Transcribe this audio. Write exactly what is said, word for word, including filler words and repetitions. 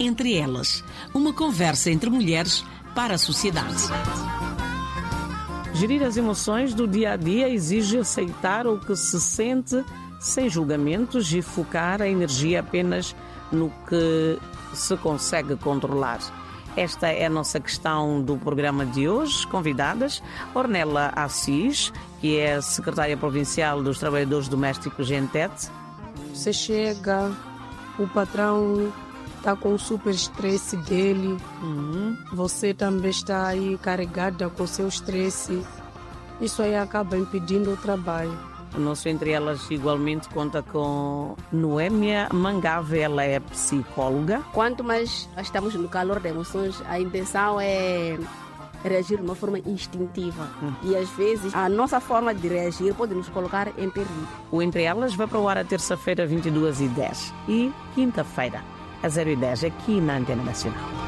Entre Elas, uma conversa entre mulheres para a sociedade. Gerir as emoções do dia a dia exige aceitar o que se sente sem julgamentos e focar a energia apenas no que se consegue controlar. Esta é a nossa questão do programa de hoje. Convidadas, Ornella Assis, que é a secretária provincial dos Trabalhadores Domésticos em Tete. Você chega, o patrão está com o super estresse dele, Uhum. você também está aí carregada com o seu estresse. Isso aí acaba impedindo o trabalho. O nosso Entre Elas igualmente conta com Noémia Mangave, ela é psicóloga. Quanto mais estamos no calor das emoções, a intenção é reagir de uma forma instintiva. Hum. E às vezes a nossa forma de reagir pode nos colocar em perigo. O Entre Elas vai para o ar a terça-feira, vinte e duas e dez, e quinta-feira, a zero e dez, aqui na Antena Nacional.